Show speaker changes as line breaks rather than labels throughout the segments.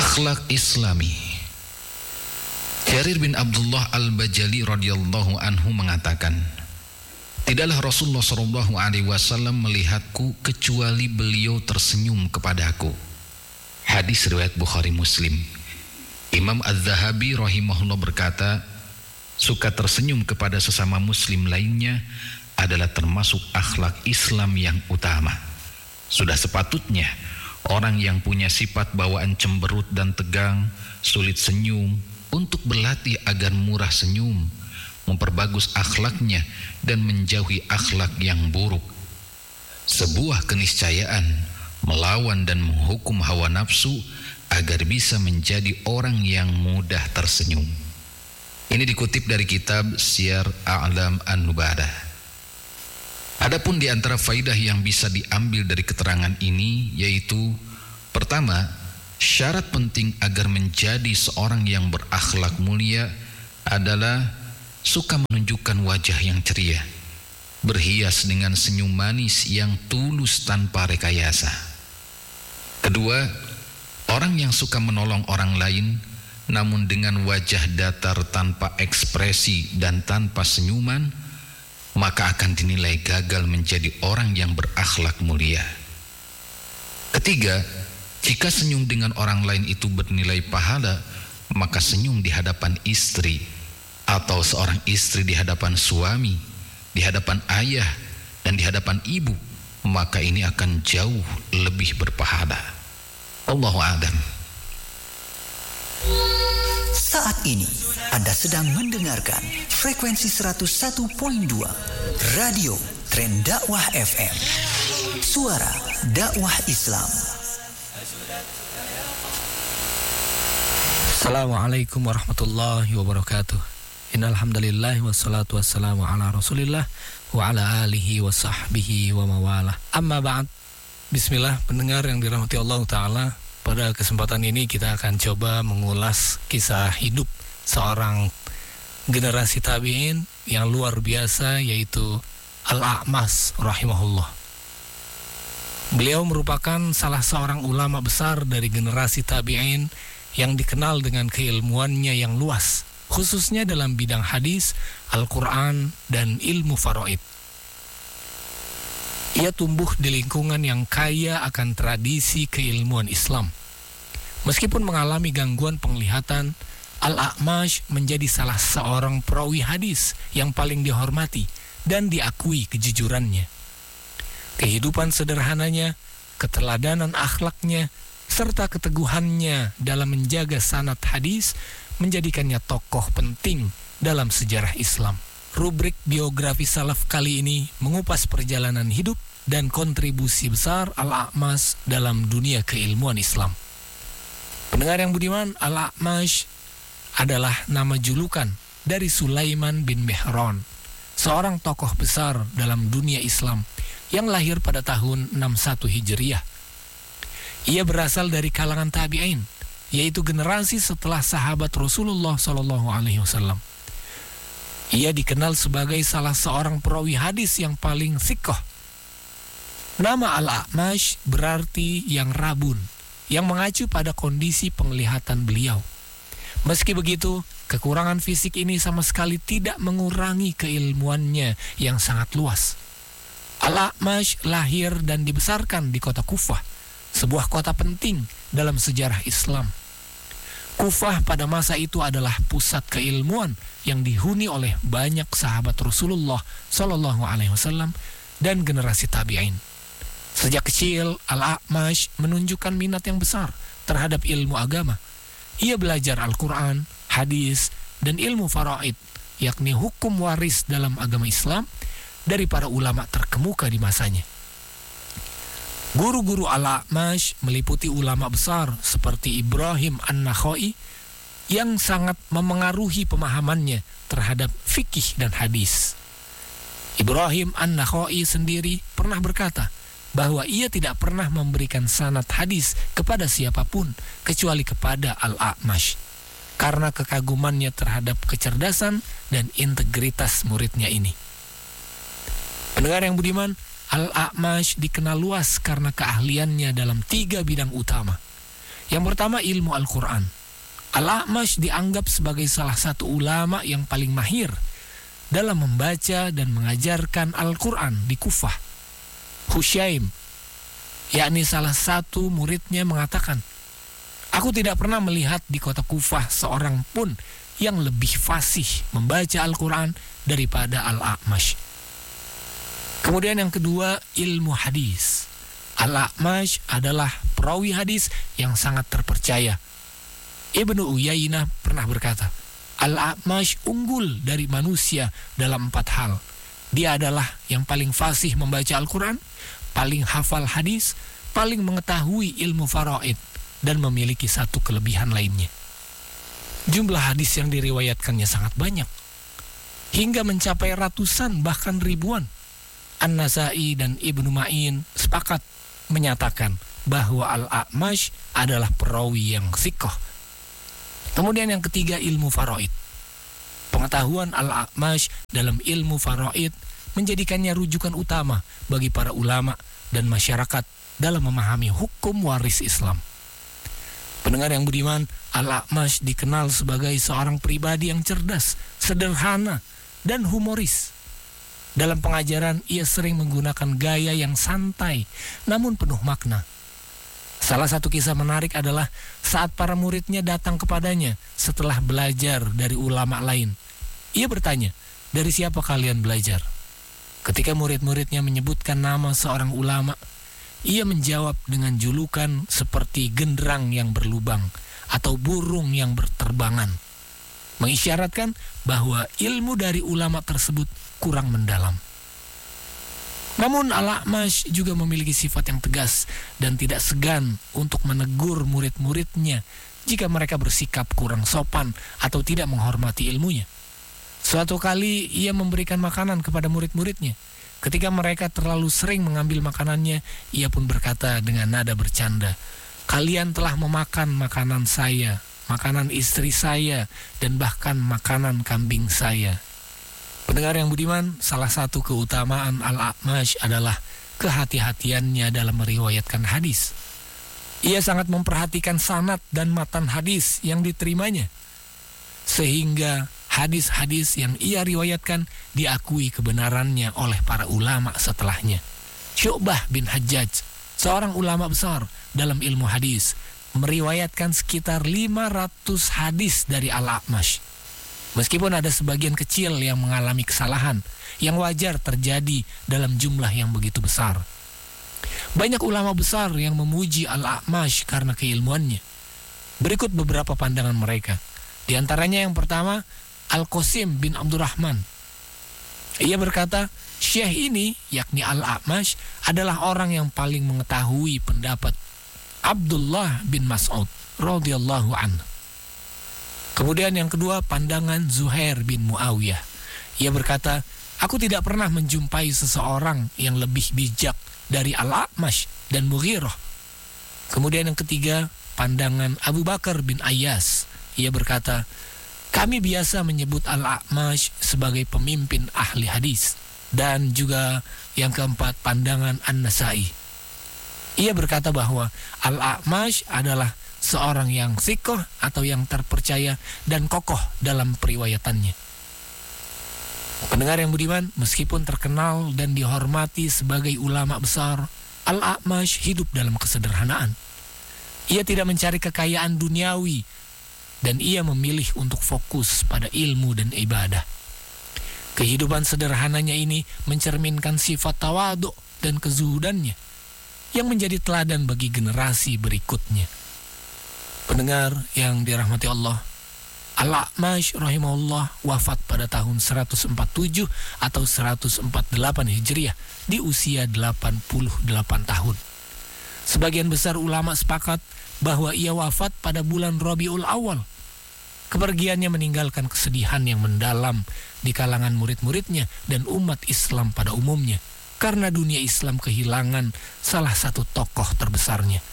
Akhlak Islami. Jarir bin Abdullah Al-Bajali radhiyallahu anhu mengatakan, tidaklah Rasulullah SAW melihatku kecuali beliau tersenyum kepadaku. Hadis riwayat Bukhari Muslim. Imam Az-Zahabi rahimahullah berkata, suka tersenyum kepada sesama muslim lainnya adalah termasuk akhlak Islam yang utama. Sudah sepatutnya orang yang punya sifat bawaan cemberut dan tegang, sulit senyum, untuk berlatih agar murah senyum, memperbagus akhlaknya dan menjauhi akhlak yang buruk. Sebuah keniscayaan melawan dan menghukum hawa nafsu agar bisa menjadi orang yang mudah tersenyum. Ini dikutip dari kitab Syiar A'lam An-Nubadah. Adapun di antara faidah yang bisa diambil dari keterangan ini yaitu, pertama, syarat penting agar menjadi seorang yang berakhlak mulia adalah suka menunjukkan wajah yang ceria, berhias dengan senyum manis yang tulus tanpa rekayasa. Kedua, orang yang suka menolong orang lain namun dengan wajah datar tanpa ekspresi dan tanpa senyuman, maka akan dinilai gagal menjadi orang yang berakhlak mulia. Ketiga, jika senyum dengan orang lain itu bernilai pahala, maka senyum di hadapan istri atau seorang istri di hadapan suami, di hadapan ayah dan di hadapan ibu, maka ini akan jauh lebih berpahala. Allahu a'lam.
Saat ini Anda sedang mendengarkan frekuensi 101.2 Radio Tren Dakwah FM, suara dakwah Islam.
Assalamualaikum warahmatullahi wabarakatuh. Innal hamdalillah wassalatu wassalamu ala Rasulillah wa ala alihi wa sahbihi wa mawalah. Amma ba'd. Bismillah, pendengar yang dirahmati Allah Ta'ala. Pada kesempatan ini kita akan coba mengulas kisah hidup seorang generasi tabi'in yang luar biasa, yaitu Al-A'mas rahimahullah. Beliau merupakan salah seorang ulama besar dari generasi tabi'in yang dikenal dengan keilmuannya yang luas, khususnya dalam bidang hadis, Al-Quran, dan ilmu faraid. Ia tumbuh di lingkungan yang kaya akan tradisi keilmuan Islam. Meskipun mengalami gangguan penglihatan, Al-A'mash menjadi salah seorang perawi hadis yang paling dihormati dan diakui kejujurannya. Kehidupan sederhananya, keteladanan akhlaknya, serta keteguhannya dalam menjaga sanad hadis menjadikannya tokoh penting dalam sejarah Islam. Rubrik biografi salaf kali ini mengupas perjalanan hidup dan kontribusi besar Al-A'mas dalam dunia keilmuan Islam. Pendengar yang budiman, Al-A'mash adalah nama julukan dari Sulaiman bin Mihran, seorang tokoh besar dalam dunia Islam yang lahir pada tahun 61 Hijriah. Ia berasal dari kalangan tabi'in, yaitu generasi setelah sahabat Rasulullah SAW. Ia dikenal sebagai salah seorang perawi hadis yang paling thiqah. Nama Al-A'mash berarti yang rabun, yang mengacu pada kondisi penglihatan beliau. Meski begitu, kekurangan fisik ini sama sekali tidak mengurangi keilmuannya yang sangat luas. Al-A'mash lahir dan dibesarkan di kota Kufah, sebuah kota penting dalam sejarah Islam. Kufah pada masa itu adalah pusat keilmuan yang dihuni oleh banyak sahabat Rasulullah SAW dan generasi tabi'in. Sejak kecil, Al-A'mash menunjukkan minat yang besar terhadap ilmu agama. Ia belajar Al-Quran, hadis, dan ilmu faraid, yakni hukum waris dalam agama Islam, dari para ulama terkemuka di masanya. Guru-guru Al-A'mash meliputi ulama besar seperti Ibrahim An-Nakhai yang sangat memengaruhi pemahamannya terhadap fikih dan hadis. Ibrahim An-Nakhai sendiri pernah berkata bahwa ia tidak pernah memberikan sanad hadis kepada siapapun kecuali kepada Al-A'mash karena kekagumannya terhadap kecerdasan dan integritas muridnya ini. Pendengar yang budiman, Al-A'mash dikenal luas karena keahliannya dalam 3 bidang utama, Yang pertama, ilmu Al-Quran. Al-A'mash dianggap sebagai salah satu ulama yang paling mahir dalam membaca dan mengajarkan Al-Quran di Kufah. Husyaim, yakni salah satu muridnya, mengatakan, "Aku tidak pernah melihat di kota Kufah seorang pun yang lebih fasih membaca Al-Quran daripada Al-A'mash." Kemudian yang kedua, ilmu hadis. Al-A'mash adalah perawi hadis yang sangat terpercaya. Ibnu Uyainah pernah berkata, Al-A'mash unggul dari manusia dalam 4 hal. Dia adalah yang paling fasih membaca Al-Quran, paling hafal hadis, paling mengetahui ilmu faraid, dan memiliki satu kelebihan lainnya. Jumlah hadis yang diriwayatkannya sangat banyak, hingga mencapai ratusan bahkan ribuan. An-Nasai dan Ibnu Ma'in sepakat menyatakan bahwa Al-A'mash adalah perawi yang thiqah. Kemudian yang ketiga, ilmu faraid. Pengetahuan Al-A'mash dalam ilmu faraid menjadikannya rujukan utama bagi para ulama dan masyarakat dalam memahami hukum waris Islam. Pendengar yang budiman, Al-A'mash dikenal sebagai seorang pribadi yang cerdas, sederhana, dan humoris. Dalam pengajaran, ia sering menggunakan gaya yang santai namun penuh makna. Salah satu kisah menarik adalah saat para muridnya datang kepadanya setelah belajar dari ulama lain. Ia bertanya, "Dari siapa kalian belajar?" Ketika murid-muridnya menyebutkan nama seorang ulama, ia menjawab dengan julukan seperti genderang yang berlubang atau burung yang berterbangan, mengisyaratkan bahwa ilmu dari ulama tersebut kurang mendalam. Namun Al-A'mash juga memiliki sifat yang tegas dan tidak segan untuk menegur murid-muridnya jika mereka bersikap kurang sopan atau tidak menghormati ilmunya. Suatu kali ia memberikan makanan kepada murid-muridnya. Ketika mereka terlalu sering mengambil makanannya, ia pun berkata dengan nada bercanda, "Kalian telah memakan makanan saya, makanan istri saya, dan bahkan makanan kambing saya." Pendengar yang budiman, salah satu keutamaan Al-A'mash adalah kehati-hatiannya dalam meriwayatkan hadis. Ia sangat memperhatikan sanad dan matan hadis yang diterimanya, sehingga hadis-hadis yang ia riwayatkan diakui kebenarannya oleh para ulama setelahnya. Syu'bah bin Hajjaj, seorang ulama besar dalam ilmu hadis, meriwayatkan sekitar 500 hadis dari Al-A'mash. Meskipun ada sebagian kecil yang mengalami kesalahan yang wajar terjadi dalam jumlah yang begitu besar. Banyak ulama besar yang memuji Al-A'mash karena keilmuannya. Berikut beberapa pandangan mereka. Di antaranya yang pertama, Al-Qasim bin Abdurrahman. Ia berkata, Syekh ini, yakni Al-A'mash, adalah orang yang paling mengetahui pendapat Abdullah bin Mas'ud radhiyallahu anhu. Kemudian yang kedua, pandangan Zuhair bin Muawiyah. Ia berkata, "Aku tidak pernah menjumpai seseorang yang lebih bijak dari Al-A'mash dan Mughirah." Kemudian yang ketiga, pandangan Abu Bakar bin Ayyas. Ia berkata, "Kami biasa menyebut Al-A'mash sebagai pemimpin ahli hadis." Dan juga yang keempat, pandangan An-Nasai. Ia berkata bahwa Al-A'mash adalah seorang yang thiqah atau yang terpercaya dan kokoh dalam periwayatannya. Pendengar yang budiman, meskipun terkenal dan dihormati sebagai ulama besar, Al-A'mash hidup dalam kesederhanaan. Ia tidak mencari kekayaan duniawi dan ia memilih untuk fokus pada ilmu dan ibadah. Kehidupan sederhananya ini mencerminkan sifat tawadhu dan kezuhudannya yang menjadi teladan bagi generasi berikutnya. Pendengar yang dirahmati Allah, Al-A'mash rahimahullah wafat pada tahun 147 atau 148 Hijriah di usia 88 tahun. Sebagian besar ulama sepakat bahwa ia wafat pada bulan Rabiul Awal. Kepergiannya meninggalkan kesedihan yang mendalam di kalangan murid-muridnya dan umat Islam pada umumnya, karena dunia Islam kehilangan salah satu tokoh terbesarnya.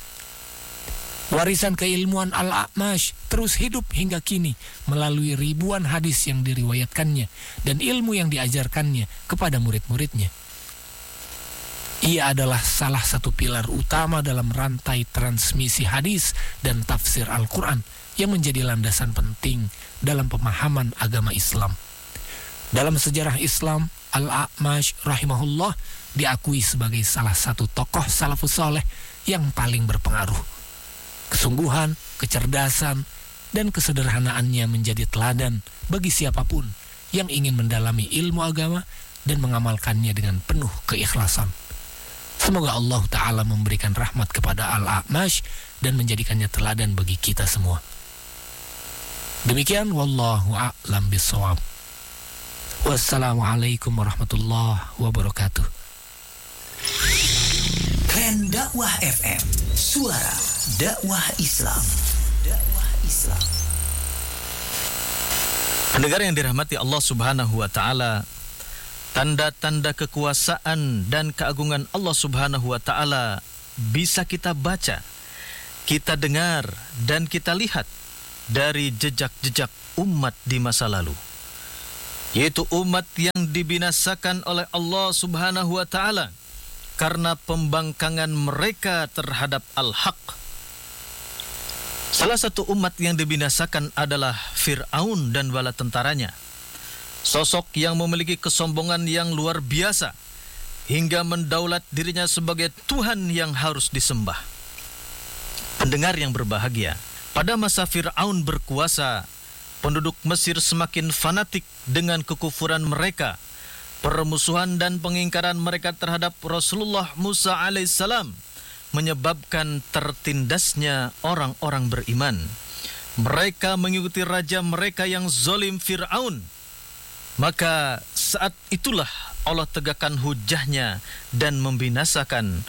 Warisan keilmuan Al-A'mash terus hidup hingga kini melalui ribuan hadis yang diriwayatkannya dan ilmu yang diajarkannya kepada murid-muridnya. Ia adalah salah satu pilar utama dalam rantai transmisi hadis dan tafsir Al-Quran yang menjadi landasan penting dalam pemahaman agama Islam. Dalam sejarah Islam, Al-A'mash rahimahullah diakui sebagai salah satu tokoh salafus saleh yang paling berpengaruh. Kesungguhan, kecerdasan, dan kesederhanaannya menjadi teladan bagi siapapun yang ingin mendalami ilmu agama dan mengamalkannya dengan penuh keikhlasan. Semoga Allah Ta'ala memberikan rahmat kepada Al-A'mash dan menjadikannya teladan bagi kita semua. Demikian, wallahu a'lam bishawab. Wassalamualaikum warahmatullahi wabarakatuh.
Tren Dakwah FM, suara dakwah Islam. Dakwah Islam.
Pendengar yang dirahmati Allah Subhanahu wa taala, tanda-tanda kekuasaan dan keagungan Allah Subhanahu wa taala bisa kita baca, kita dengar dan kita lihat dari jejak-jejak umat di masa lalu, yaitu umat yang dibinasakan oleh Allah Subhanahu wa taala karena pembangkangan mereka terhadap al-haq. Salah satu umat yang dibinasakan adalah Fir'aun dan bala tentaranya. Sosok yang memiliki kesombongan yang luar biasa hingga mendaulat dirinya sebagai Tuhan yang harus disembah. Pendengar yang berbahagia, pada masa Fir'aun berkuasa, penduduk Mesir semakin fanatik dengan kekufuran mereka, permusuhan dan pengingkaran mereka terhadap Rasulullah Musa alaihissalam menyebabkan tertindasnya orang-orang beriman. Mereka mengikuti raja mereka yang zalim Fir'aun. Maka saat itulah Allah tegakkan hujahnya dan membinasakan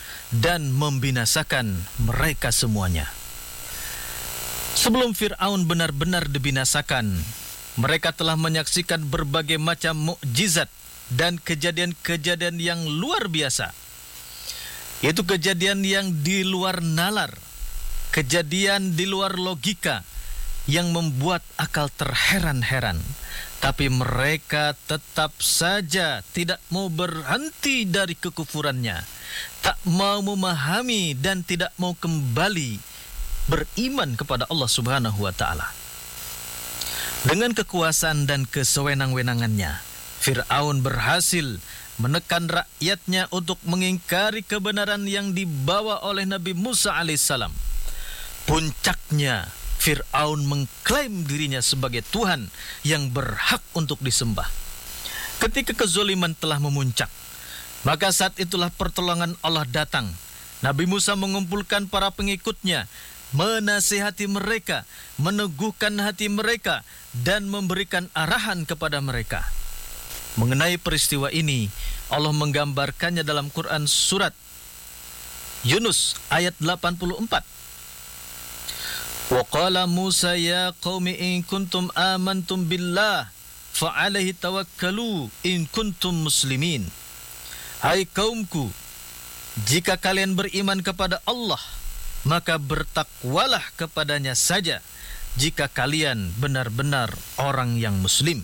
mereka semuanya. Sebelum Fir'aun benar-benar dibinasakan, mereka telah menyaksikan berbagai macam mukjizat dan kejadian-kejadian yang luar biasa, yaitu kejadian yang di luar nalar, kejadian di luar logika yang membuat akal terheran-heran. Tapi mereka tetap saja tidak mau berhenti dari kekufurannya, tak mau memahami dan tidak mau kembali beriman kepada Allah Subhanahu wa taala. Dengan kekuasaan dan kesewenang-wenangannya, Fir'aun berhasil menekan rakyatnya untuk mengingkari kebenaran yang dibawa oleh Nabi Musa alaihissalam. Puncaknya, Fir'aun mengklaim dirinya sebagai Tuhan yang berhak untuk disembah. Ketika kezaliman telah memuncak, maka saat itulah pertolongan Allah datang. Nabi Musa mengumpulkan para pengikutnya, menasihati mereka, meneguhkan hati mereka, dan memberikan arahan kepada mereka. Mengenai peristiwa ini, Allah menggambarkannya dalam Quran surat Yunus ayat 84. Wa qala Musa ya qaumi in kuntum amantum billah fa alaihi tawakkalu in kuntum muslimin. Hai kaumku, jika kalian beriman kepada Allah, maka bertakwalah kepadanya saja jika kalian benar-benar orang yang muslim.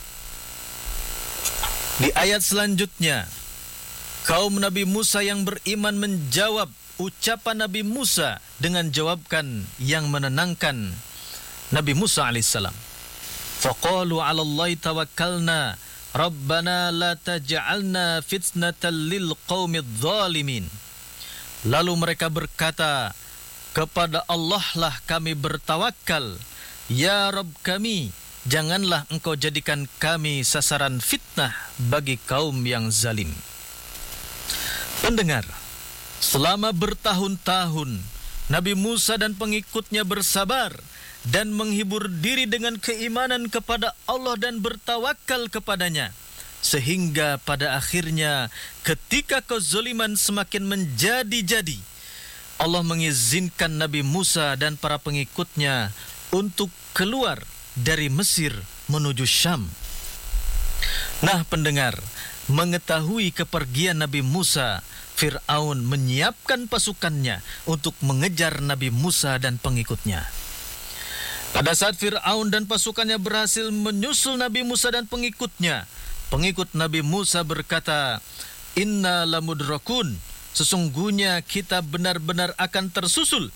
Di ayat selanjutnya, kaum Nabi Musa yang beriman menjawab ucapan Nabi Musa dengan jawaban yang menenangkan Nabi Musa alaihissalam. Faqalu 'ala Allahi tawakkalna rabbana la taj'alna fitnatan lil qaumidz zalimin. Lalu mereka berkata, kepada Allah lah kami bertawakal, ya Rabb kami, janganlah engkau jadikan kami sasaran fitnah bagi kaum yang zalim. Pendengar, selama bertahun-tahun Nabi Musa dan pengikutnya bersabar dan menghibur diri dengan keimanan kepada Allah dan bertawakal kepadanya, sehingga pada akhirnya ketika kezaliman semakin menjadi-jadi, Allah mengizinkan Nabi Musa dan para pengikutnya untuk keluar dari Mesir menuju Syam. Nah pendengar, mengetahui kepergian Nabi Musa, Fir'aun menyiapkan pasukannya untuk mengejar Nabi Musa dan pengikutnya. Pada saat Fir'aun dan pasukannya berhasil menyusul Nabi Musa dan pengikutnya, pengikut Nabi Musa berkata, "Inna lamudrakun." sesungguhnya kita benar-benar akan tersusul.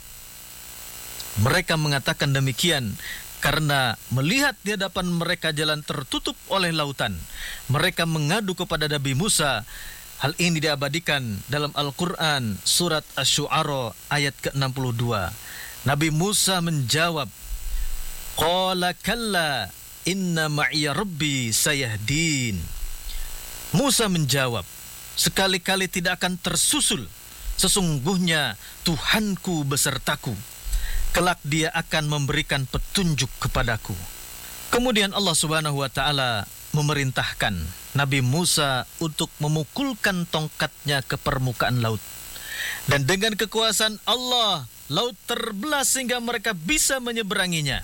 Mereka mengatakan demikian karena melihat di hadapan mereka jalan tertutup oleh lautan. Mereka mengadu kepada Nabi Musa. Hal ini diabadikan dalam Al-Quran surat Asy-Syu'ara ayat ke-62. Nabi Musa menjawab, Qala kalla inna ma'iya rabbi sayahdin. Musa menjawab, sekali-kali tidak akan tersusul. Sesungguhnya Tuhanku besertaku. Kelak dia akan memberikan petunjuk kepadaku. Kemudian Allah Subhanahu wa taala memerintahkan Nabi Musa untuk memukulkan tongkatnya ke permukaan laut. Dan dengan kekuasaan Allah, laut terbelah sehingga mereka bisa menyeberanginya.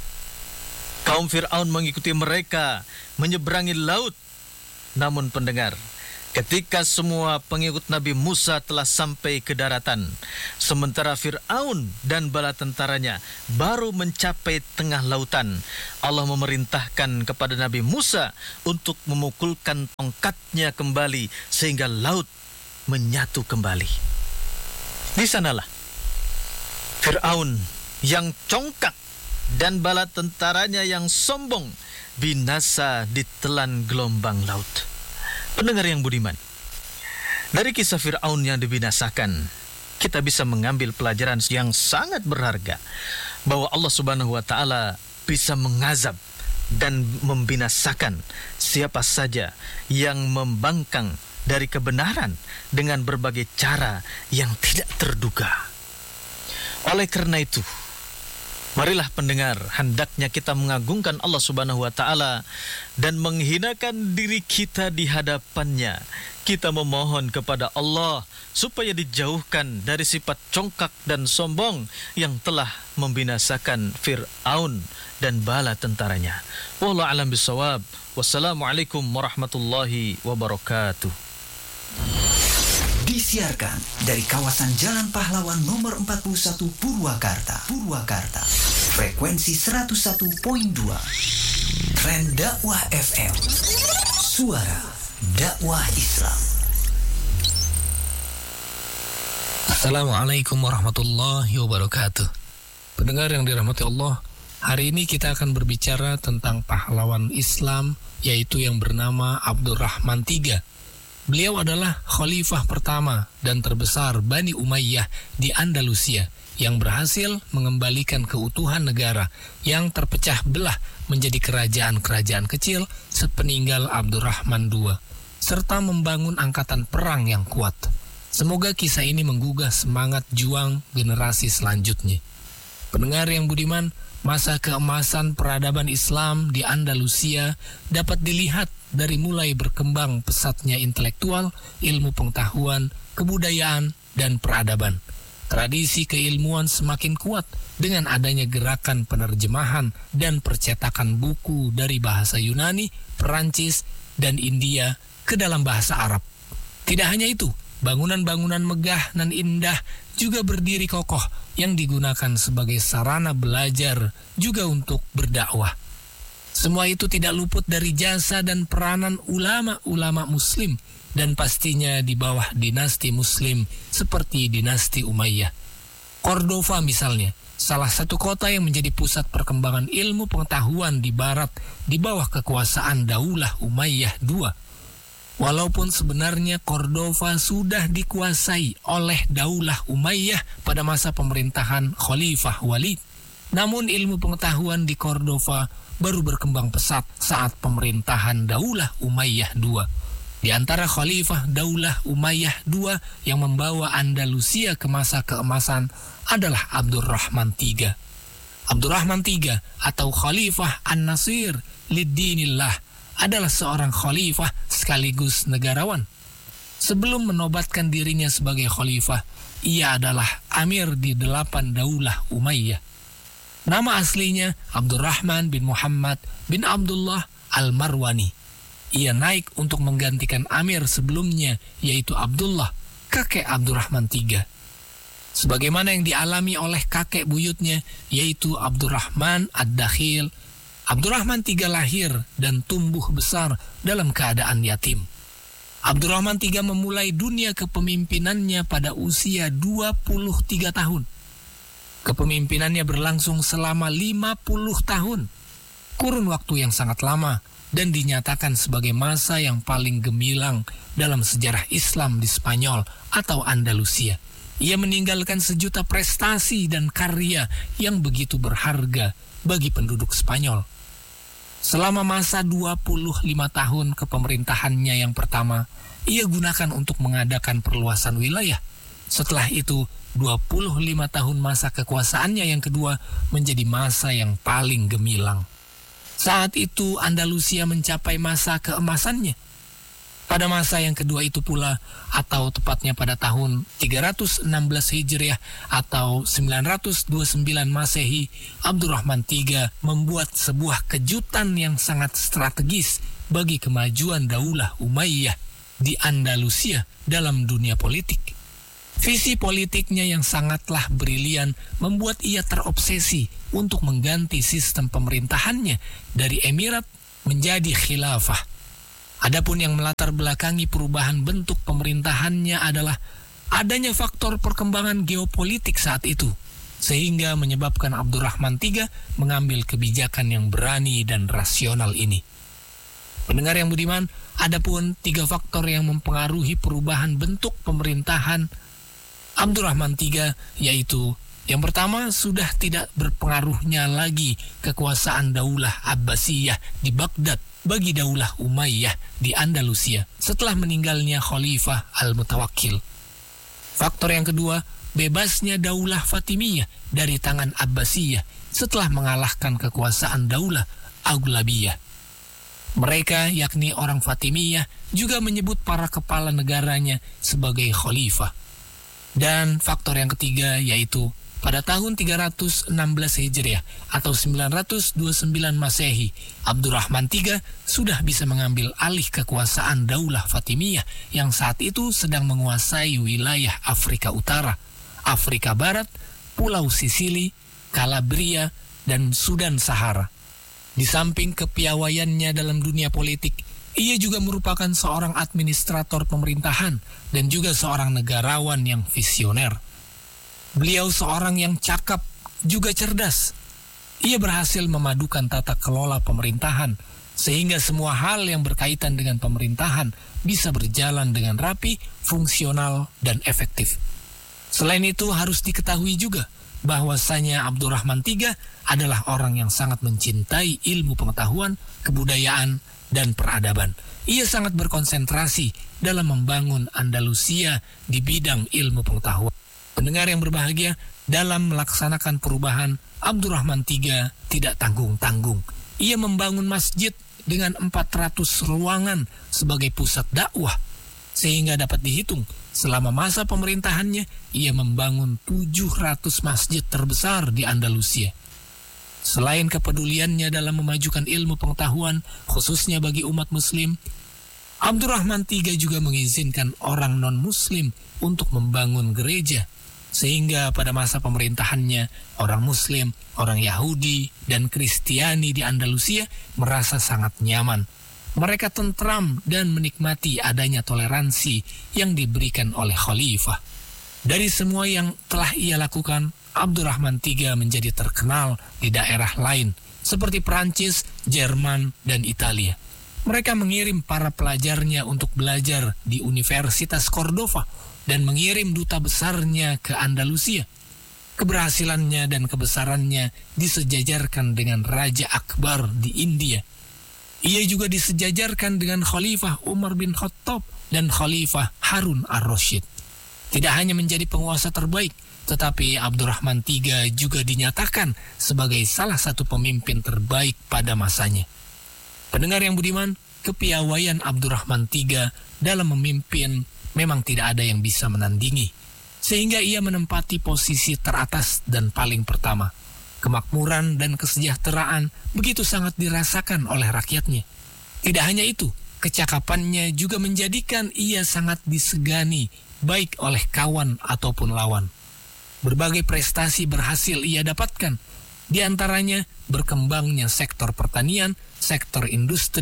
Kaum Fir'aun mengikuti mereka menyeberangi laut. Namun pendengar, ketika semua pengikut Nabi Musa telah sampai ke daratan, sementara Fir'aun dan bala tentaranya baru mencapai tengah lautan, Allah memerintahkan kepada Nabi Musa untuk memukulkan tongkatnya kembali sehingga laut menyatu kembali. Di sanalah Fir'aun yang congkak dan bala tentaranya yang sombong binasa ditelan gelombang laut. Pendengar yang budiman, dari kisah Fir'aun yang dibinasakan, kita bisa mengambil pelajaran yang sangat berharga bahwa Allah Subhanahu wa taala bisa mengazab dan membinasakan siapa saja yang membangkang dari kebenaran dengan berbagai cara yang tidak terduga. Oleh karena itu, marilah pendengar, hendaknya kita mengagungkan Allah Subhanahu wa taala dan menghinakan diri kita di hadapannya. Kita memohon kepada Allah supaya dijauhkan dari sifat congkak dan sombong yang telah membinasakan Fir'aun dan bala tentaranya. Wallahu a'lam bishawab. Wassalamualaikum warahmatullahi wabarakatuh.
Disiarkan dari kawasan Jalan Pahlawan nomor 41 Purwakarta. Frekuensi 101.2. Tren Dakwah FM. Suara dakwah Islam.
Assalamualaikum warahmatullahi wabarakatuh. Pendengar yang dirahmati Allah, hari ini kita akan berbicara tentang pahlawan Islam, yaitu yang bernama Abdurrahman III. Beliau adalah khalifah pertama dan terbesar Bani Umayyah di Andalusia yang berhasil mengembalikan keutuhan negara yang terpecah belah menjadi kerajaan-kerajaan kecil sepeninggal Abdurrahman II, serta membangun angkatan perang yang kuat. Semoga kisah ini menggugah semangat juang generasi selanjutnya. Pendengar yang budiman, masa keemasan peradaban Islam di Andalusia dapat dilihat dari mulai berkembang pesatnya intelektual, ilmu pengetahuan, kebudayaan, dan peradaban. Tradisi keilmuan semakin kuat dengan adanya gerakan penerjemahan dan percetakan buku dari bahasa Yunani, Perancis, dan India ke dalam bahasa Arab. Tidak hanya itu, bangunan-bangunan megah dan indah juga berdiri kokoh yang digunakan sebagai sarana belajar juga untuk berdakwah. Semua itu tidak luput dari jasa dan peranan ulama-ulama Muslim dan pastinya di bawah dinasti Muslim seperti dinasti Umayyah. Cordova misalnya, salah satu kota yang menjadi pusat perkembangan ilmu pengetahuan di barat di bawah kekuasaan Daulah Umayyah II. Walaupun sebenarnya Cordova sudah dikuasai oleh Daulah Umayyah pada masa pemerintahan Khalifah Walid, namun ilmu pengetahuan di Cordova baru berkembang pesat saat pemerintahan Daulah Umayyah II. Di antara Khalifah Daulah Umayyah II yang membawa Andalusia ke masa keemasan adalah Abdurrahman III. Abdurrahman III atau Khalifah An-Nasir Lid-Dinillah adalah seorang khalifah sekaligus negarawan. Sebelum menobatkan dirinya sebagai khalifah, ia adalah amir di 8 Daulah Umayyah. Nama aslinya Abdurrahman bin Muhammad bin Abdullah Al-Marwani. Ia naik untuk menggantikan amir sebelumnya, yaitu Abdullah, kakek Abdurrahman III. Sebagaimana yang dialami oleh kakek buyutnya, yaitu Abdurrahman Ad-Dakhil, Abdurrahman III lahir dan tumbuh besar dalam keadaan yatim. Abdurrahman III memulai dunia kepemimpinannya pada usia 23 tahun. Kepemimpinannya berlangsung selama 50 tahun. Kurun waktu yang sangat lama dan dinyatakan sebagai masa yang paling gemilang dalam sejarah Islam di Spanyol atau Andalusia. Ia meninggalkan sejuta prestasi dan karya yang begitu berharga bagi penduduk Spanyol. Selama masa 25 tahun kepemerintahannya yang pertama, ia gunakan untuk mengadakan perluasan wilayah. Setelah itu, 25 tahun masa kekuasaannya yang kedua menjadi masa yang paling gemilang. Saat itu Andalusia mencapai masa keemasannya. Pada masa yang kedua itu pula, atau tepatnya pada tahun 316 Hijriah atau 929 Masehi, Abdurrahman III membuat sebuah kejutan yang sangat strategis bagi kemajuan Daulah Umayyah di Andalusia dalam dunia politik. Visi politiknya yang sangatlah brilian membuat ia terobsesi untuk mengganti sistem pemerintahannya dari emirat menjadi khilafah. Adapun yang melatar belakangi perubahan bentuk pemerintahannya adalah adanya faktor perkembangan geopolitik saat itu, sehingga menyebabkan Abdurrahman III mengambil kebijakan yang berani dan rasional ini. Pendengar yang budiman, adapun 3 faktor yang mempengaruhi perubahan bentuk pemerintahan Abdurrahman III, yaitu yang pertama, sudah tidak berpengaruhnya lagi kekuasaan Daulah Abbasiyah di Baghdad bagi Daulah Umayyah di Andalusia setelah meninggalnya Khalifah Al-Mutawakkil. Faktor yang kedua, bebasnya Daulah Fatimiyah dari tangan Abbasiyah setelah mengalahkan kekuasaan Daulah Aghlabiyah. Mereka, yakni orang Fatimiyah, juga menyebut para kepala negaranya sebagai khalifah. Dan faktor yang ketiga yaitu pada tahun 316 Hijriah atau 929 Masehi, Abdurrahman III sudah bisa mengambil alih kekuasaan Daulah Fatimiyah yang saat itu sedang menguasai wilayah Afrika Utara, Afrika Barat, Pulau Sisili, Calabria, dan Sudan Sahara. Di samping kepiawaiannya dalam dunia politik, ia juga merupakan seorang administrator pemerintahan dan juga seorang negarawan yang visioner. Beliau seorang yang cakap, juga cerdas. Ia berhasil memadukan tata kelola pemerintahan, sehingga semua hal yang berkaitan dengan pemerintahan bisa berjalan dengan rapi, fungsional, dan efektif. Selain itu harus diketahui juga bahwasanya Abdurrahman III adalah orang yang sangat mencintai ilmu pengetahuan, kebudayaan, dan peradaban. Ia sangat berkonsentrasi dalam membangun Andalusia di bidang ilmu pengetahuan. Pendengar yang berbahagia, dalam melaksanakan perubahan, Abdurrahman III tidak tanggung-tanggung. Ia membangun masjid dengan 400 ruangan sebagai pusat dakwah, sehingga dapat dihitung selama masa pemerintahannya ia membangun 700 masjid terbesar di Andalusia. Selain kepeduliannya dalam memajukan ilmu pengetahuan, khususnya bagi umat muslim, Abdurrahman III juga mengizinkan orang non-muslim untuk membangun gereja, sehingga pada masa pemerintahannya, orang Muslim, orang Yahudi, dan Kristiani di Andalusia merasa sangat nyaman. Mereka tentram dan menikmati adanya toleransi yang diberikan oleh khalifah. Dari semua yang telah ia lakukan, Abdurrahman III menjadi terkenal di daerah lain, seperti Perancis, Jerman, dan Italia. Mereka mengirim para pelajarnya untuk belajar di Universitas Cordova dan mengirim duta besarnya ke Andalusia. Keberhasilannya dan kebesarannya disejajarkan dengan Raja Akbar di India. Ia juga disejajarkan dengan Khalifah Umar bin Khattab dan Khalifah Harun ar-Rasyid. Tidak hanya menjadi penguasa terbaik, tetapi Abdurrahman III juga dinyatakan sebagai salah satu pemimpin terbaik pada masanya. Pendengar yang budiman, kepiawaian Abdurrahman III dalam memimpin memang tidak ada yang bisa menandingi, sehingga ia menempati posisi teratas dan paling pertama. Kemakmuran dan kesejahteraan begitu sangat dirasakan oleh rakyatnya. Tidak hanya itu, kecakapannya juga menjadikan ia sangat disegani baik oleh kawan ataupun lawan. Berbagai prestasi berhasil ia dapatkan, di antaranya berkembangnya sektor pertanian, sektor industri,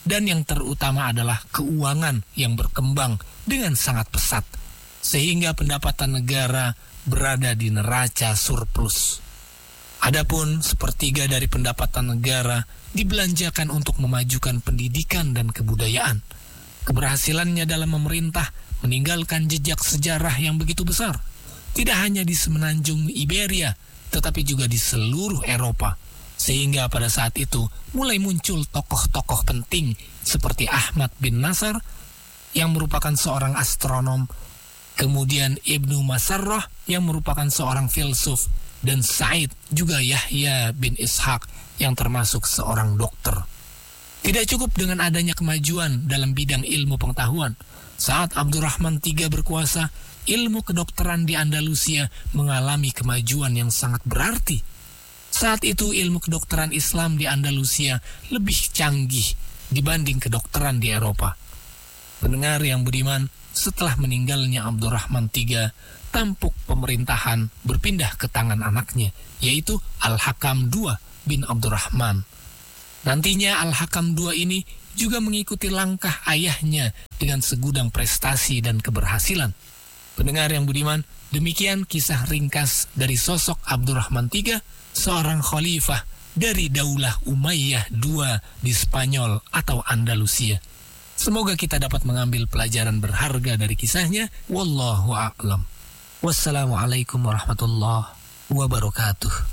dan yang terutama adalah keuangan yang berkembang dengan sangat pesat, sehingga pendapatan negara berada di neraca surplus. Adapun sepertiga dari pendapatan negara dibelanjakan untuk memajukan pendidikan dan kebudayaan. Keberhasilannya dalam memerintah meninggalkan jejak sejarah yang begitu besar, tidak hanya di semenanjung Iberia, tetapi juga di seluruh Eropa. Sehingga pada saat itu mulai muncul tokoh-tokoh penting seperti Ahmad bin Nasr yang merupakan seorang astronom, kemudian Ibnu Masarrah yang merupakan seorang filsuf, dan Said juga Yahya bin Ishaq yang termasuk seorang dokter. Tidak cukup dengan adanya kemajuan dalam bidang ilmu pengetahuan. Saat Abdurrahman III berkuasa, ilmu kedokteran di Andalusia mengalami kemajuan yang sangat berarti. Saat itu ilmu kedokteran Islam di Andalusia lebih canggih dibanding kedokteran di Eropa. Pendengar yang budiman, setelah meninggalnya Abdurrahman III, tampuk pemerintahan berpindah ke tangan anaknya, yaitu Al-Hakam II bin Abdurrahman. Nantinya Al-Hakam II ini juga mengikuti langkah ayahnya dengan segudang prestasi dan keberhasilan. Pendengar yang budiman, demikian kisah ringkas dari sosok Abdurrahman III, seorang khalifah dari Daulah Umayyah II di Spanyol atau Andalusia. Semoga kita dapat mengambil pelajaran berharga dari kisahnya. Wallahu a'lam. Wassalamualaikum warahmatullahi wabarakatuh.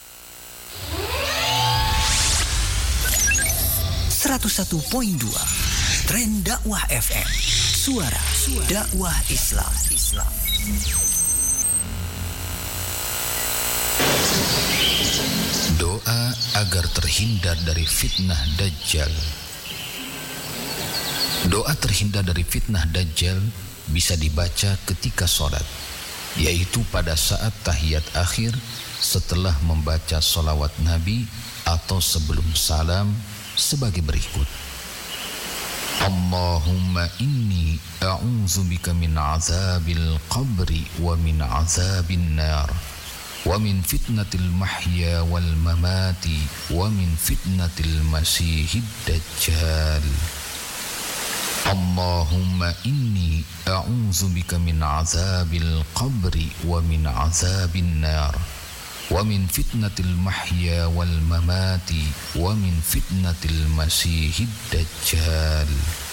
101.2 Tren Dakwah FM. Suara dakwah Islam.
Doa agar terhindar dari fitnah Dajjal. Doa terhindar dari fitnah Dajjal bisa dibaca ketika sholat, yaitu pada saat tahiyat akhir setelah membaca sholawat Nabi atau sebelum salam sebagai berikut. Allahumma inni a'udzubika min azabil qabri wa min azabin nar wa min fitnatil mahya wal mamati wa min fitnatil masihid dajjal. Allahumma inni a'udzubika min azabil qabri wa min azabin nar wa min fitnatil mahya wal mamati wa min fitnatil masihid dajjal.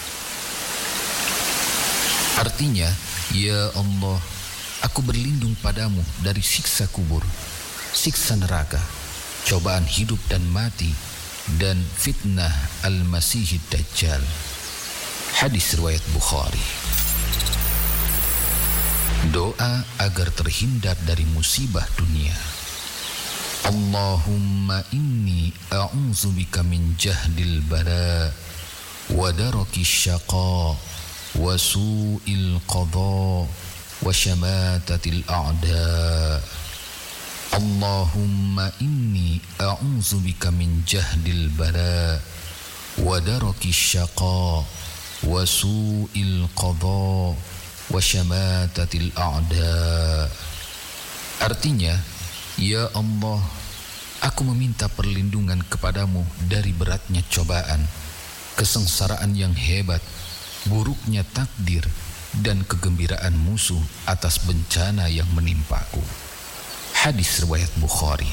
Artinya, ya Allah, aku berlindung padamu dari siksa kubur, siksa neraka, cobaan hidup dan mati, dan fitnah al-masihid dajjal. Hadis riwayat Bukhari. Doa agar terhindar dari musibah dunia. Allahumma inni a'udzubika min jahdil bala wa daraki syaqa wa su'il qada wa syamatatil a'da. Allahumma inni a'udzubika min jahdil bala wa daraki syaqa wa su'il qada wa syamatatil a'da. Artinya, ya Allah, aku meminta perlindungan kepadamu dari beratnya cobaan, kesengsaraan yang hebat, buruknya takdir, dan kegembiraan musuh atas bencana yang menimpaku. Hadis riwayat Bukhari.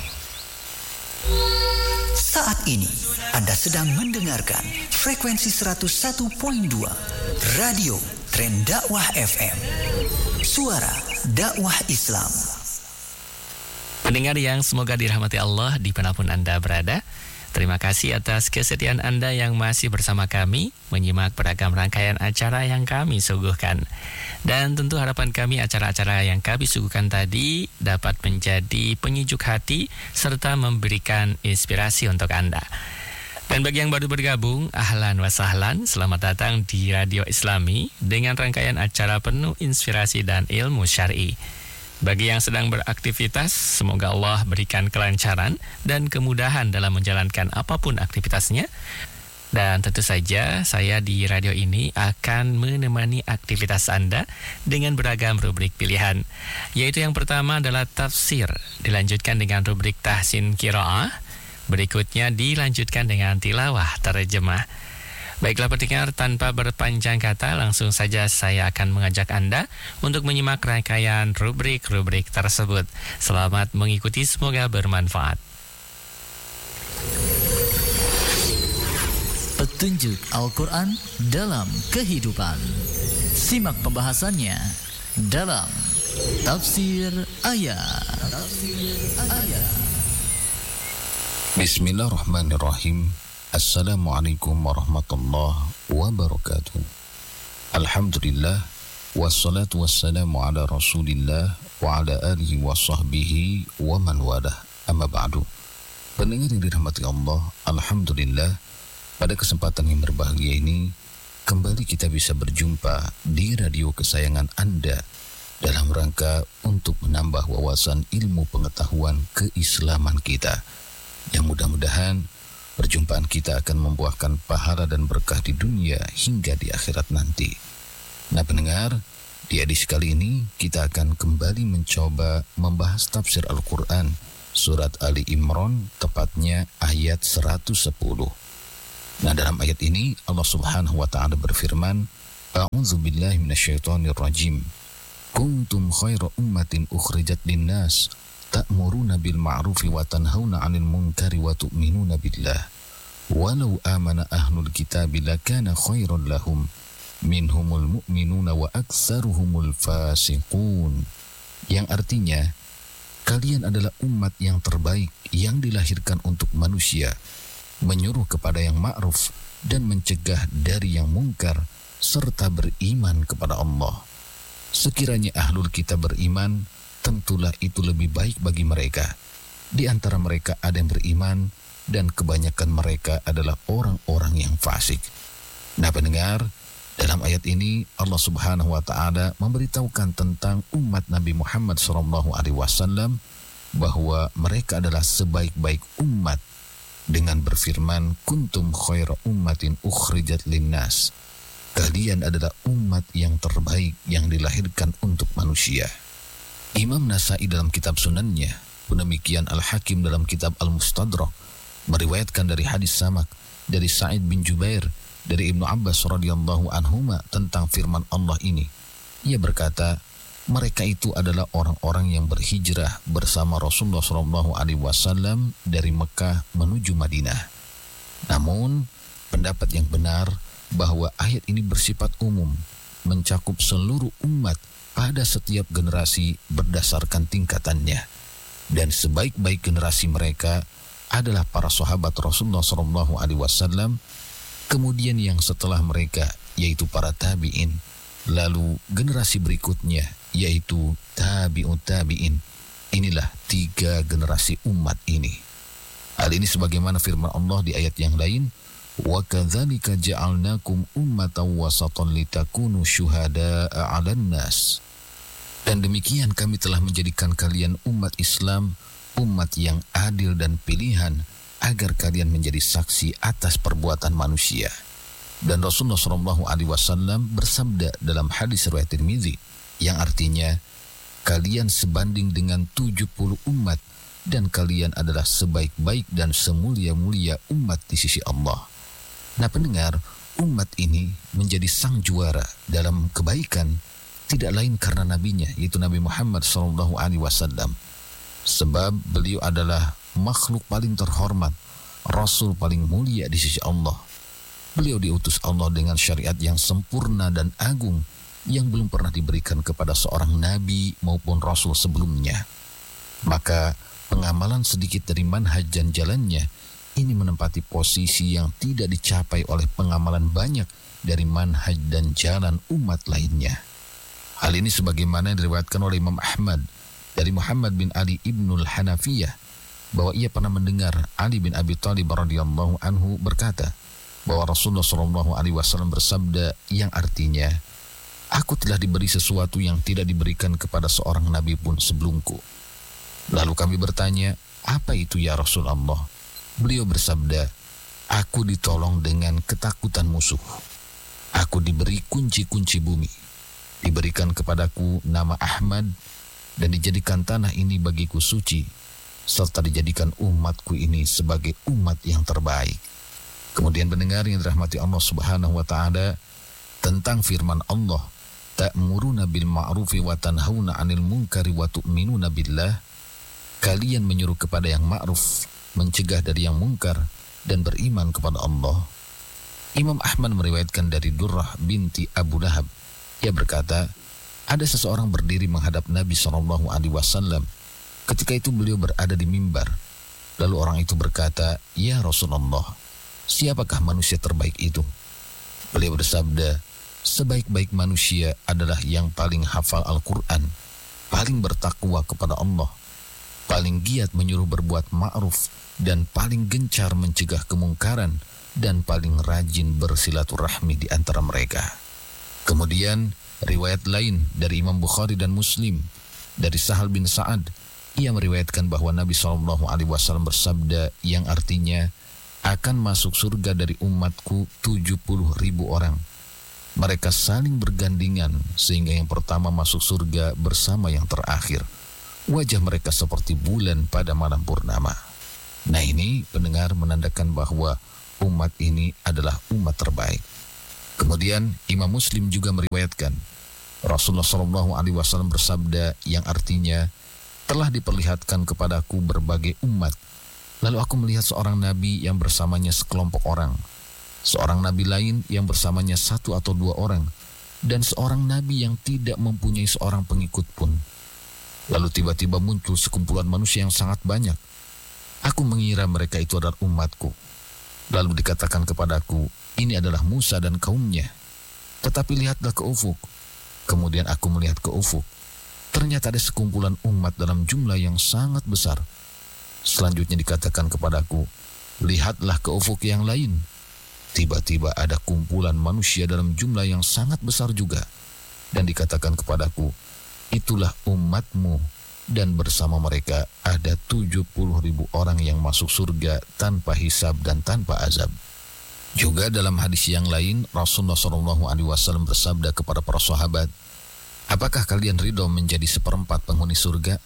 Saat ini Anda sedang mendengarkan frekuensi 101.2 Radio Tren Dakwah FM. Suara dakwah Islam.
Pendengar yang semoga dirahmati Allah dimanapun Anda berada, terima kasih atas kesetiaan Anda yang masih bersama kami menyimak beragam rangkaian acara yang kami suguhkan. Dan tentu harapan kami acara-acara yang kami suguhkan tadi dapat menjadi penyejuk hati serta memberikan inspirasi untuk Anda. Dan bagi yang baru bergabung, ahlan wa sahlan, selamat datang di Radio Islami dengan rangkaian acara penuh inspirasi dan ilmu syar'i. Bagi yang sedang beraktivitas, semoga Allah berikan kelancaran dan kemudahan dalam menjalankan apapun aktivitasnya. Dan tentu saja saya di radio ini akan menemani aktivitas Anda dengan beragam rubrik pilihan. Yaitu yang pertama adalah tafsir, dilanjutkan dengan rubrik tahsin qiraah, berikutnya dilanjutkan dengan tilawah terjemah. Baiklah pendengar, tanpa berpanjang kata, langsung saja saya akan mengajak Anda untuk menyimak rangkaian rubrik-rubrik tersebut. Selamat mengikuti, semoga bermanfaat.
Petunjuk Al-Quran dalam kehidupan. Simak pembahasannya dalam Tafsir Ayat.
Bismillahirrahmanirrahim. Assalamualaikum warahmatullahi wabarakatuh. Alhamdulillah, wassalatu wassalamu ala rasulillah wa ala alihi wa sahbihi wa man walah, amma ba'du. Pendengar yang dirahmati Allah, Alhamdulillah, pada kesempatan yang berbahagia ini kembali kita bisa berjumpa di radio kesayangan Anda dalam rangka untuk menambah wawasan ilmu pengetahuan keislaman kita, yang mudah-mudahan perjumpaan kita akan membuahkan pahala dan berkah di dunia hingga di akhirat nanti. Nah pendengar, di edisi kali ini kita akan kembali mencoba membahas tafsir Al-Quran surat Ali Imran, tepatnya ayat 110. Nah dalam ayat ini Allah Subhanahu wa ta'ala berfirman, A'udzu billahi minasyaitonir rajim. Kuntum khaira ummatin ukhrijat linnas ta'muruna bil ma'rufi wa tanhauna 'anil munkari wa tu'minuna billah. Walau amana ahlul kitabi lakana khairan lahum minhumul mu'minuna wa aktsaruhumul fasiqun. Yang artinya, kalian adalah umat yang terbaik yang dilahirkan untuk manusia, menyuruh kepada yang ma'ruf dan mencegah dari yang mungkar, serta beriman kepada Allah. Sekiranya ahlul kitab beriman, tentulah itu lebih baik bagi mereka. Di antara mereka ada yang beriman, dan kebanyakan mereka adalah orang-orang yang fasik. Nah pendengar, dalam ayat ini Allah Subhanahu wa ta'ala memberitahukan tentang umat Nabi Muhammad SAW bahwa mereka adalah sebaik-baik umat dengan berfirman, kuntum khaira ummatin ukhrijat linnas. Kalian adalah umat yang terbaik yang dilahirkan untuk manusia. Imam Nasai dalam kitab Sunannya, demikian Al-Hakim dalam kitab Al-Mustadrak, meriwayatkan dari hadis Samak dari Sa'id bin Jubair dari Ibnu Abbas radhiyallahu anhuma tentang firman Allah ini. Ia berkata, mereka itu adalah orang-orang yang berhijrah bersama Rasulullah SAW dari Mekah menuju Madinah. Namun, pendapat yang benar bahwa ayat ini bersifat umum, mencakup seluruh umat pada setiap generasi berdasarkan tingkatannya, dan sebaik-baik generasi mereka adalah para sahabat Rasulullah SAW, kemudian yang setelah mereka yaitu para tabi'in, lalu generasi berikutnya yaitu tabi'ut tabi'in. Inilah 3 generasi umat ini. Hal ini sebagaimana firman Allah di ayat yang lain, wa kadzalika ja'alnakum ummatan wasatan litakunu syuhada'a 'alan nas. Dan demikian kami telah menjadikan kalian umat Islam, umat yang adil dan pilihan, agar kalian menjadi saksi atas perbuatan manusia. Dan Rasulullah SAW bersabda dalam hadis riwayat Tirmizi, yang artinya, kalian sebanding dengan 70 umat, dan kalian adalah sebaik-baik dan semulia-mulia umat di sisi Allah. Nah pendengar, umat ini menjadi sang juara dalam kebaikan, tidak lain karena nabinya, yaitu Nabi Muhammad SAW. Sebab beliau adalah makhluk paling terhormat, Rasul paling mulia di sisi Allah. Beliau diutus Allah dengan syariat yang sempurna dan agung, yang belum pernah diberikan kepada seorang nabi maupun Rasul sebelumnya. Maka pengamalan sedikit dari manhaj dan jalannya ini menempati posisi yang tidak dicapai oleh pengamalan banyak dari manhaj dan jalan umat lainnya. Hal ini sebagaimana diriwayatkan oleh Imam Ahmad dari Muhammad bin Ali ibnul Hanafiyah, bahwa ia pernah mendengar Ali bin Abi Thalib radhiyallahu anhu berkata bahwa Rasulullah SAW bersabda yang artinya, aku telah diberi sesuatu yang tidak diberikan kepada seorang nabi pun sebelumku. Lalu kami bertanya, apa itu ya Rasulullah? Beliau bersabda, aku ditolong dengan ketakutan musuh. Aku diberi kunci-kunci bumi. Diberikan kepadaku nama Ahmad, dan dijadikan tanah ini bagiku suci, serta dijadikan umatku ini sebagai umat yang terbaik. Kemudian pendengar yang dirahmati Allah Subhanahu wa taala, tentang firman Allah, ta'muruna bil ma'rufi wa tanhauna 'anil munkari wa tu'minuna billah, kalian menyuruh kepada yang ma'ruf, mencegah dari yang mungkar, dan beriman kepada Allah. Imam Ahmad meriwayatkan dari Durrah binti Abu Lahab, ia berkata, ada seseorang berdiri menghadap Nabi SAW. Ketika itu beliau berada di mimbar. Lalu orang itu berkata, ya Rasulullah, siapakah manusia terbaik itu? Beliau bersabda, sebaik-baik manusia adalah yang paling hafal Al-Quran, paling bertakwa kepada Allah, paling giat menyuruh berbuat ma'ruf, dan paling gencar mencegah kemungkaran, dan paling rajin bersilaturahmi di antara mereka. Kemudian riwayat lain dari Imam Bukhari dan Muslim dari Sahal bin Sa'ad, ia meriwayatkan bahwa Nabi SAW bersabda yang artinya, akan masuk surga dari umatku 70.000 orang. Mereka saling bergandingan sehingga yang pertama masuk surga bersama yang terakhir. Wajah mereka seperti bulan pada malam purnama. Nah, ini pendengar menandakan bahwa umat ini adalah umat terbaik. Kemudian Imam Muslim juga meriwayatkan Rasulullah SAW bersabda yang artinya, telah diperlihatkan kepadaku berbagai umat. Lalu aku melihat seorang nabi yang bersamanya sekelompok orang, seorang nabi lain yang bersamanya 1 atau 2 orang, dan seorang nabi yang tidak mempunyai seorang pengikut pun. Lalu tiba-tiba muncul sekumpulan manusia yang sangat banyak. Aku mengira mereka itu adalah umatku. Lalu dikatakan kepadaku, ini adalah Musa dan kaumnya. Tetapi lihatlah ke ufuk. Kemudian aku melihat ke ufuk. Ternyata ada sekumpulan umat dalam jumlah yang sangat besar. Selanjutnya dikatakan kepadaku, lihatlah ke ufuk yang lain. Tiba-tiba ada kumpulan manusia dalam jumlah yang sangat besar juga. Dan dikatakan kepadaku, itulah umatmu. Dan bersama mereka ada 70.000 orang yang masuk surga tanpa hisab dan tanpa azab. Juga dalam hadis yang lain, Rasulullah SAW bersabda kepada para sahabat, apakah kalian ridho menjadi 1/4 penghuni surga?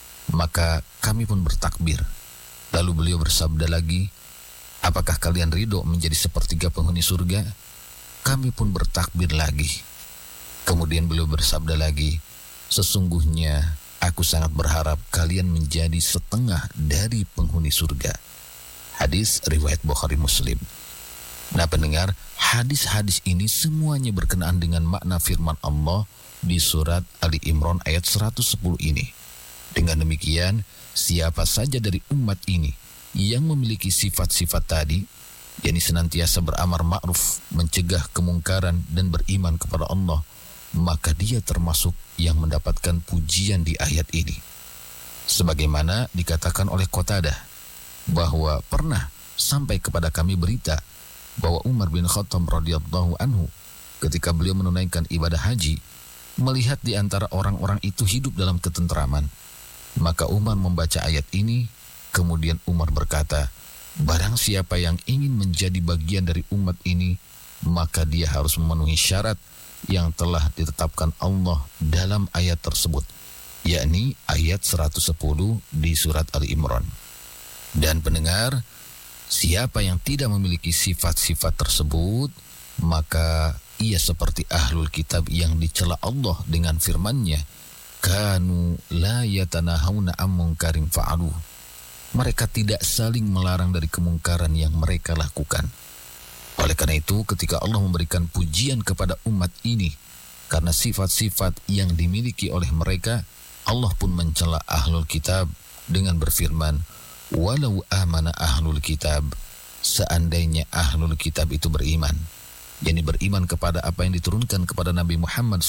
Maka kami pun bertakbir. Lalu beliau bersabda lagi, apakah kalian ridho menjadi 1/3 penghuni surga? Kami pun bertakbir lagi. Kemudian beliau bersabda lagi, sesungguhnya aku sangat berharap kalian menjadi 1/2 dari penghuni surga. Hadis riwayat Bukhari Muslim. Nah pendengar, hadis-hadis ini semuanya berkenaan dengan makna firman Allah di surat Ali Imran ayat 110 ini. Dengan demikian, siapa saja dari umat ini yang memiliki sifat-sifat tadi, yakni senantiasa beramar ma'ruf, mencegah kemungkaran, dan beriman kepada Allah, maka dia termasuk yang mendapatkan pujian di ayat ini. Sebagaimana dikatakan oleh Qatadah, bahwa pernah sampai kepada kami berita bahwa Umar bin Khattab radhiyallahu anhu ketika beliau menunaikan ibadah haji, melihat di antara orang-orang itu hidup dalam ketentraman. Maka Umar membaca ayat ini, kemudian Umar berkata, barang siapa yang ingin menjadi bagian dari umat ini, maka dia harus memenuhi syarat yang telah ditetapkan Allah dalam ayat tersebut, yakni ayat 110 di surat Ali Imran. Dan pendengar, siapa yang tidak memiliki sifat-sifat tersebut, maka ia seperti ahlul kitab yang dicela Allah dengan firman-Nya, kanu la yatanahawna am munkarin fa'alu. Mereka tidak saling melarang dari kemungkaran yang mereka lakukan. Oleh karena itu, ketika Allah memberikan pujian kepada umat ini karena sifat-sifat yang dimiliki oleh mereka, Allah pun mencela ahlul kitab dengan berfirman, walau amana ahlul kitab, seandainya ahlul kitab itu beriman, yakni beriman kepada apa yang diturunkan kepada Nabi Muhammad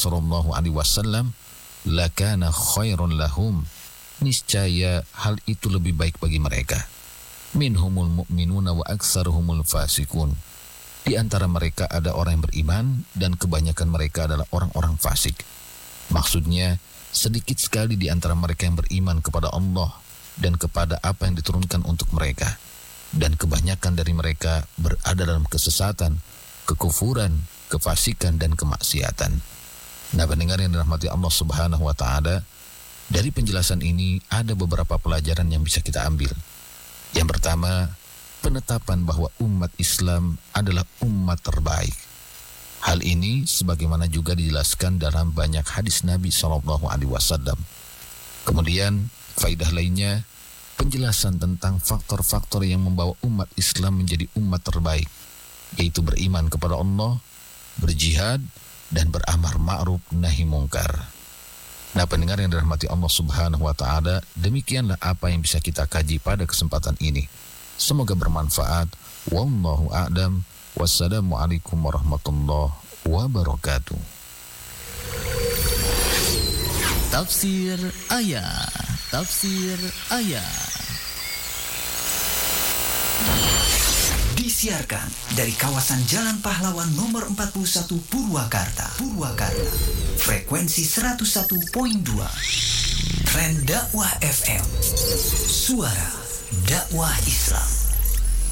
SAW, lakana khairun lahum, niscaya hal itu lebih baik bagi mereka. Minhumul mu'minuna wa aktsaruhumul fasikun. Di antara mereka ada orang yang beriman dan kebanyakan mereka adalah orang-orang fasik. Maksudnya, sedikit sekali di antara mereka yang beriman kepada Allah dan kepada apa yang diturunkan untuk mereka. Dan kebanyakan dari mereka berada dalam kesesatan, kekufuran, kefasikan, dan kemaksiatan. Nah, pendengar yang dirahmati Allah Subhanahu wa Ta'ala, dari penjelasan ini ada beberapa pelajaran yang bisa kita ambil. Yang pertama, penetapan bahwa umat Islam adalah umat terbaik. Hal ini sebagaimana juga dijelaskan dalam banyak hadis Nabi SAW. Kemudian faidah lainnya, penjelasan tentang faktor-faktor yang membawa umat Islam menjadi umat terbaik, yaitu beriman kepada Allah, berjihad, dan beramar ma'ruf nahi mungkar. Nah, pendengar yang dirahmati Allah Subhanahu wa Ta'ala, demikianlah apa yang bisa kita kaji pada kesempatan ini. Semoga bermanfaat. Wallahu a'lam. Wassalamualaikum warahmatullahi wabarakatuh.
Tafsir ayat. Tafsir ayat.
Disiarkan dari kawasan Jalan Pahlawan nomor 41 Purwakarta. Frekuensi 101.2. Tren Dakwah FM. Suara dakwah Islam.